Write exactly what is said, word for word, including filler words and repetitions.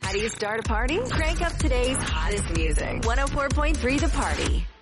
How do you start a party? Crank up today's hottest music. one oh four point three The Party.